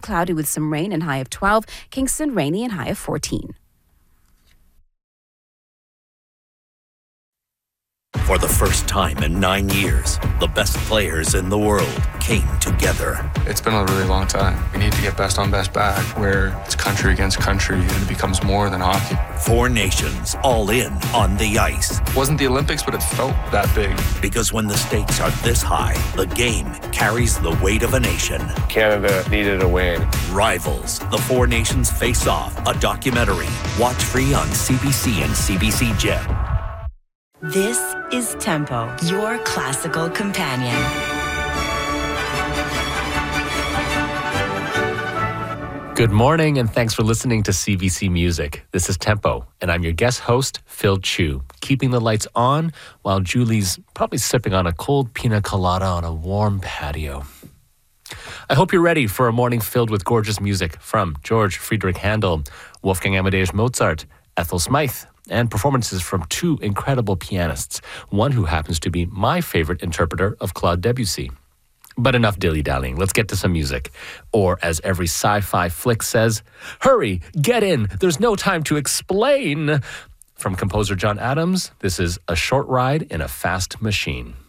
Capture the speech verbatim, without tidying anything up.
cloudy with some rain and high of twelve. Kingston, rainy and high of fourteen. For the first time in nine years, the best players in the world came together. It's been a really long time. We need to get best on best back, where it's country against country and it becomes more than hockey. Four nations all in on the ice. It wasn't the Olympics, but it felt that big. Because when the stakes are this high, the game carries the weight of a nation. Canada needed a win. Rivals, the Four Nations Face Off, a documentary. Watch free on C B C and C B C Gem. This is Tempo, your classical companion. Good morning, and thanks for listening to C B C Music. This is Tempo, and I'm your guest host, Phil Chu, keeping the lights on while Julie's probably sipping on a cold pina colada on a warm patio. I hope you're ready for a morning filled with gorgeous music from George Friedrich Handel, Wolfgang Amadeus Mozart, Ethel Smythe, and performances from two incredible pianists, one who happens to be my favorite interpreter of Claude Debussy. But enough dilly-dallying, let's get to some music. Or as every sci-fi flick says, hurry, get in, there's no time to explain. From composer John Adams, this is A Short Ride in a Fast Machine.